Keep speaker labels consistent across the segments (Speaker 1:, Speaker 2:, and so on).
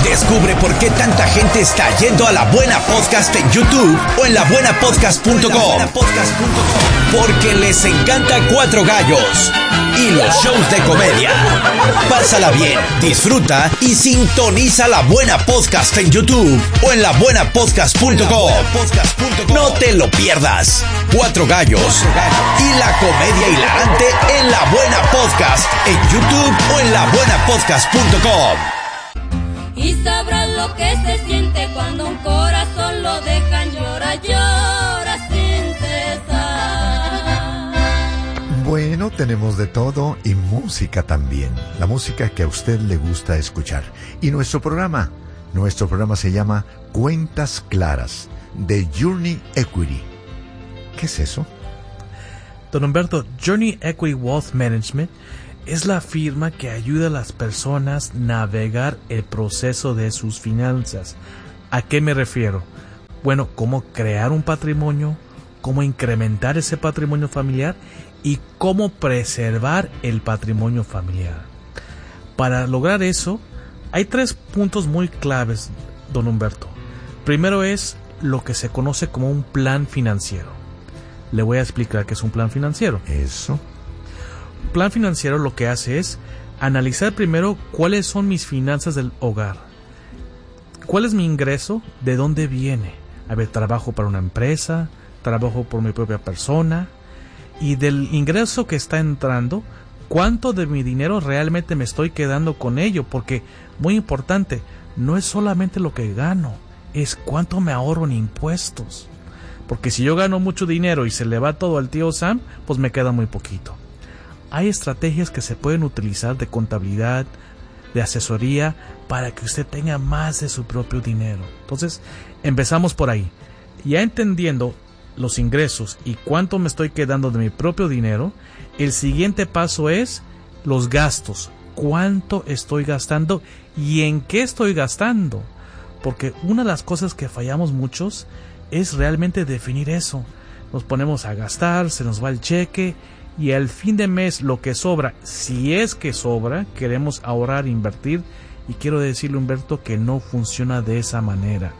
Speaker 1: Descubre por qué tanta gente está yendo a La Buena Podcast en YouTube o en labuenapodcast.com. Porque les encanta Cuatro Gallos y los shows de comedia. Pásala bien, disfruta y sintoniza La Buena Podcast en YouTube o en labuenapodcast.com. No te lo pierdas. Cuatro Gallos y la comedia hilarante en La Buena Podcast en YouTube o en labuenapodcast.com.
Speaker 2: Y sabrás lo que se siente cuando un corazón lo dejan llorar, llora sin cesar.
Speaker 3: Bueno, tenemos de todo y música también. La música que a usted le gusta escuchar. Y nuestro programa se llama Cuentas Claras, de Journey Equity. ¿Qué es eso?
Speaker 4: Don Humberto, Journey Equity Wealth Management es la firma que ayuda a las personas a navegar el proceso de sus finanzas. ¿A qué me refiero? Bueno, cómo crear un patrimonio, cómo incrementar ese patrimonio familiar y cómo preservar el patrimonio familiar. Para lograr eso, hay 3 puntos muy claves, don Humberto. Primero es lo que se conoce como un plan financiero. Le voy a explicar qué es un plan financiero.
Speaker 3: Eso.
Speaker 4: Plan financiero lo que hace es analizar primero cuáles son mis finanzas del hogar. ¿Cuál es mi ingreso? ¿De dónde viene? A ver, trabajo para una empresa, trabajo por mi propia persona. Y del ingreso que está entrando, ¿cuánto de mi dinero realmente me estoy quedando con ello? Porque, muy importante, no es solamente lo que gano, es cuánto me ahorro en impuestos. Porque si yo gano mucho dinero y se le va todo al tío Sam, pues me queda muy poquito. Hay estrategias que se pueden utilizar de contabilidad, de asesoría, para que usted tenga más de su propio dinero. Entonces, empezamos por ahí. Ya entendiendo los ingresos y cuánto me estoy quedando de mi propio dinero, el siguiente paso es los gastos. ¿Cuánto estoy gastando y en qué estoy gastando? Porque una de las cosas que fallamos muchos es realmente definir eso. Nos ponemos a gastar, se nos va el cheque y al fin de mes lo que sobra, si es que sobra, queremos ahorrar, invertir, y quiero decirle, Humberto, que no funciona de esa manera.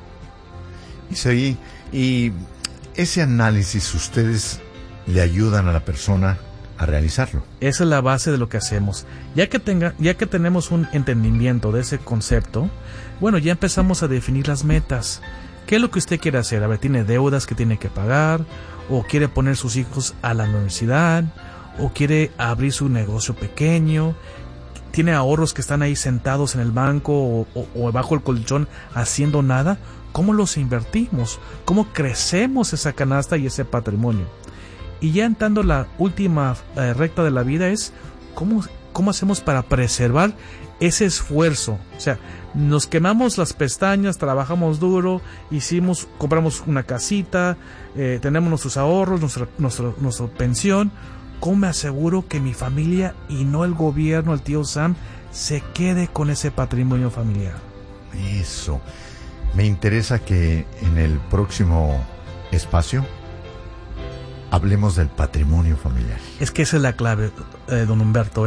Speaker 3: Y ese análisis ustedes le ayudan a la persona a realizarlo.
Speaker 4: Esa es la base de lo que hacemos. Ya que tenemos un entendimiento de ese concepto, bueno, ya empezamos a definir las metas. ¿Qué es lo que usted quiere hacer? A ver, ¿tiene deudas que tiene que pagar? ¿O quiere poner sus hijos a la universidad? ¿O quiere abrir su negocio pequeño? ¿Tiene ahorros que están ahí sentados en el banco o bajo el colchón haciendo nada? ¿Cómo los invertimos? ¿Cómo crecemos esa canasta y ese patrimonio? Y ya entrando la última recta de la vida es ¿cómo hacemos para preservar ese esfuerzo? O sea, nos quemamos las pestañas, trabajamos duro, compramos una casita, tenemos nuestros ahorros, nuestra pensión. ¿Cómo me aseguro que mi familia y no el gobierno, el tío Sam, se quede con ese patrimonio familiar?
Speaker 3: Eso. Me interesa que en el próximo espacio hablemos del patrimonio familiar.
Speaker 4: Es que esa es la clave, don Humberto.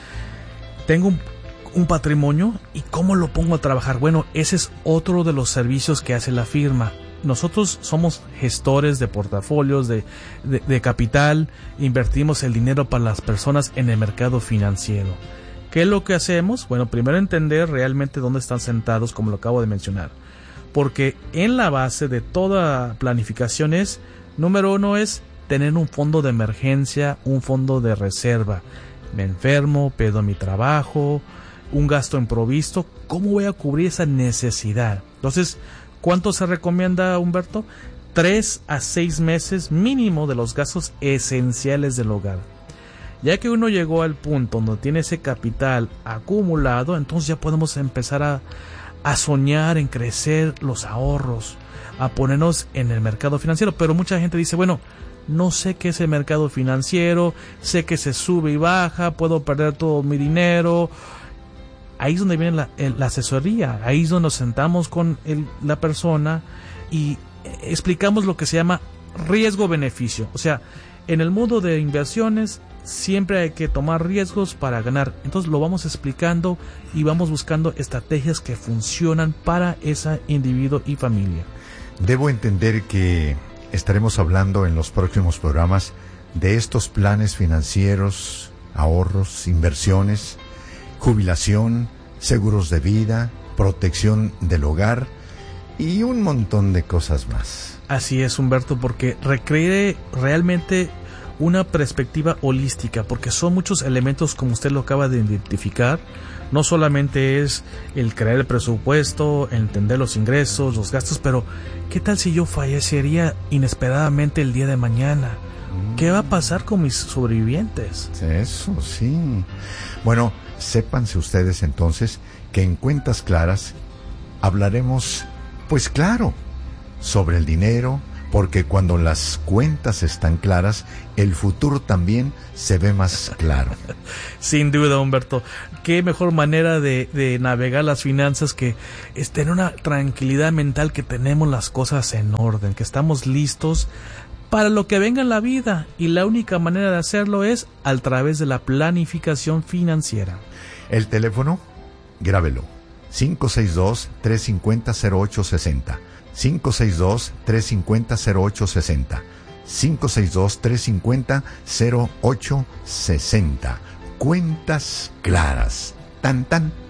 Speaker 4: Tengo un patrimonio y ¿cómo lo pongo a trabajar? Bueno, ese es otro de los servicios que hace la firma. Nosotros somos gestores de portafolios, de capital, invertimos el dinero para las personas en el mercado financiero. ¿Qué es lo que hacemos? Bueno, primero entender realmente dónde están sentados, como lo acabo de mencionar. Porque en la base de toda planificación número 1 es tener un fondo de emergencia, un fondo de reserva. Me enfermo, pierdo mi trabajo, un gasto improvisto, ¿cómo voy a cubrir esa necesidad? Entonces, ¿cuánto se recomienda, Humberto? 3 a 6 meses mínimo de los gastos esenciales del hogar. Ya que uno llegó al punto donde tiene ese capital acumulado, entonces ya podemos empezar a soñar en crecer los ahorros, a ponernos en el mercado financiero. Pero mucha gente dice, bueno, no sé qué es el mercado financiero, sé que se sube y baja, puedo perder todo mi dinero. Ahí es donde viene la asesoría, ahí es donde nos sentamos con la persona y explicamos lo que se llama riesgo-beneficio. O sea, en el mundo de inversiones siempre hay que tomar riesgos para ganar. Entonces lo vamos explicando y vamos buscando estrategias que funcionan para ese individuo y familia.
Speaker 3: Debo entender que estaremos hablando en los próximos programas de estos planes financieros, ahorros, inversiones, jubilación, seguros de vida, protección del hogar y un montón de cosas más.
Speaker 4: Así es, Humberto, porque requiere realmente una perspectiva holística, porque son muchos elementos como usted lo acaba de identificar. No solamente es el crear el presupuesto, entender los ingresos, los gastos, pero ¿qué tal si yo fallecería inesperadamente el día de mañana? ¿Qué va a pasar con mis sobrevivientes?
Speaker 3: Eso sí. Bueno, sépanse ustedes entonces que en Cuentas Claras hablaremos, pues claro, sobre el dinero, porque cuando las cuentas están claras, el futuro también se ve más claro.
Speaker 4: Sin duda, Humberto. Qué mejor manera de navegar las finanzas que tener una tranquilidad mental, que tenemos las cosas en orden, que estamos listos para lo que venga en la vida, y la única manera de hacerlo es a través de la planificación financiera.
Speaker 3: El teléfono, grábelo, 562-350-0860. 562-350-0860. 562-350-0860. Cuentas Claras. Tan tan.